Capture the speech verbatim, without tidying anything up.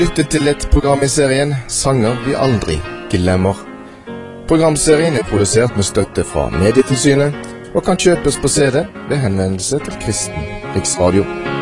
Lytte til et program i serien Sanger vi aldri glemmer. Programserien er produsert med støtte fra Medietilsynet og kan kjøpes på C D ved henvendelse til Kristen Riksradio.